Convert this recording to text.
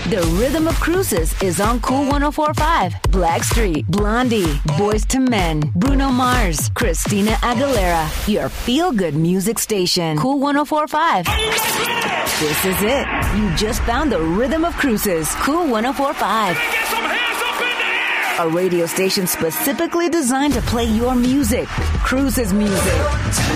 The Rhythm of Cruises is on Cool 104.5. Blackstreet, Blondie, Boys to Men, Bruno Mars, Christina Aguilera. Your feel-good music station. Cool 104.5. This is it. You just found the Rhythm of Cruises. Cool 104.5. A radio station specifically designed to play your music. Cruises music.